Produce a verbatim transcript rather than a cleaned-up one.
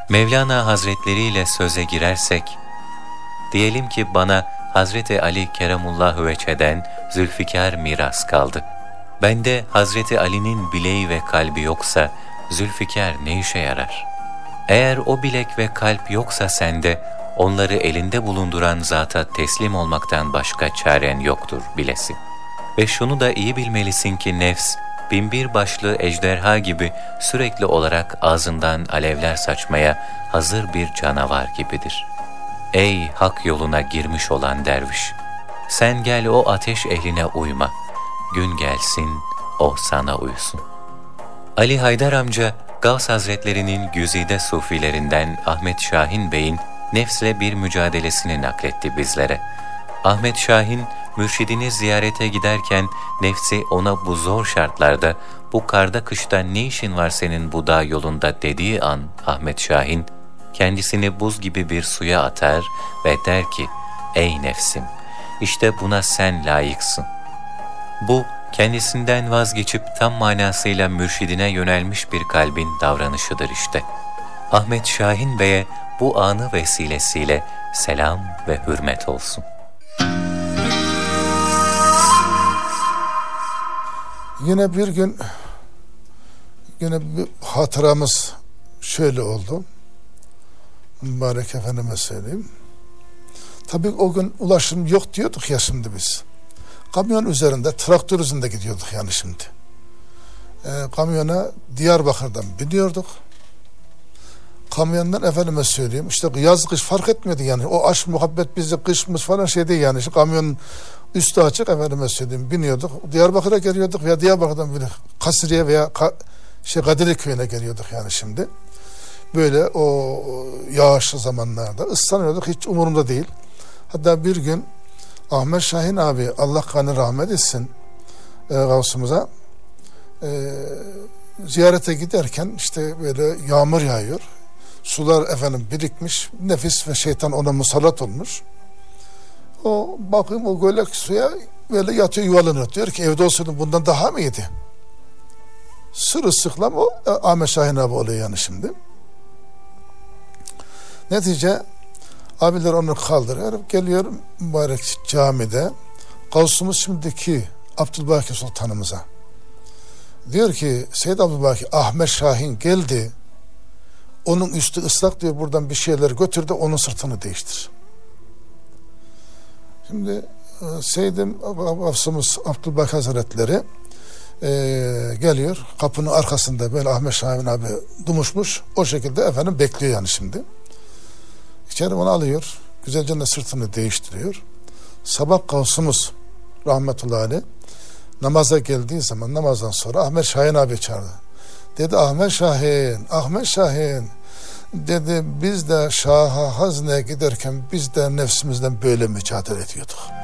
Mevlana Hazretleri ile söze girersek, diyelim ki bana Hazreti Ali Keremullahu Veçheden Zülfikar miras kaldı. Bende Hazreti Ali'nin bileği ve kalbi yoksa Zülfikar ne işe yarar? Eğer o bilek ve kalp yoksa sende, onları elinde bulunduran zata teslim olmaktan başka çaren yoktur bilesin. Ve şunu da iyi bilmelisin ki nefs, binbir başlı ejderha gibi sürekli olarak ağzından alevler saçmaya hazır bir canavar gibidir. Ey hak yoluna girmiş olan derviş! Sen gel o ateş ehline uyma. Gün gelsin, o sana uysun. Ali Haydar amca, Gavs Hazretlerinin güzide sufilerinden Ahmet Şahin Bey'in nefsle bir mücadelesini nakletti bizlere. Ahmet Şahin, mürşidini ziyarete giderken nefsi ona bu zor şartlarda, bu karda kışta ne işin var senin bu dağ yolunda dediği an Ahmet Şahin, kendisini buz gibi bir suya atar ve der ki, ey nefsim, işte buna sen layıksın. Bu, kendisinden vazgeçip tam manasıyla mürşidine yönelmiş bir kalbin davranışıdır işte. Ahmet Şahin Bey'e bu anı vesilesiyle selam ve hürmet olsun. Yine bir gün, yine bir hatıramız şöyle oldu. Mübarek efendime söyleyeyim. Tabii o gün ulaşım yok diyorduk ya şimdi biz. Kamyon üzerinde, traktör üzerinde gidiyorduk yani şimdi. Ee, kamyona Diyarbakır'dan biniyorduk. Kamyondan efendime söyleyeyim, işte yaz kış fark etmedi yani. O aşk muhabbet bizi kışmış falan şey değil yani. İşte kamyonun üstü açık efendime söyleyeyim biniyorduk. Diyarbakır'a geliyorduk veya Diyarbakır'dan böyle Kasriye veya Ka şey Kadirli köyüne geliyorduk yani şimdi. Böyle o yağışlı zamanlarda ıslanıyorduk, hiç umurumda değil. Hatta bir gün Ahmet Şahin abi, Allah kanı rahmet etsin, e, Gavsımıza e, ziyarete giderken işte böyle yağmur yağıyor. Sular efendim birikmiş, nefis ve şeytan ona musallat olmuş. O bakayım o gölek suya böyle yatıyor, yuvalanıyor. Diyor ki evde olsaydım bundan daha mı iyiydi? Sırılsıklam o Ahmet Şahin abi oluyor yani şimdi. Netice abiler onu kaldırıyor. Geliyor mübarek camide. Gavsımız şimdiki Abdülbaki Sultanımıza. Diyor ki Seyyid Abdülbaki Ahmet Şahin geldi. Onun üstü ıslak diyor, buradan bir şeyler götürdü, onun sırtını değiştir. Şimdi Seyyid-i Gavsımız Abdülbaki Hazretleri e, geliyor. Kapının arkasında böyle Ahmet Şahin abi dumuşmuş. O şekilde efendim bekliyor yani şimdi. İçeri onu alıyor. Güzelce de sırtını değiştiriyor. Sabah Gavsımız rahmetullahi aleyh namaza geldiği zaman namazdan sonra Ahmet Şahin abi çağırdı. Dedi Ahmet Şahin, Ahmet Şahin dedi biz de Şah'a hazneye giderken biz de nefsimizden böyle mücadele ediyorduk.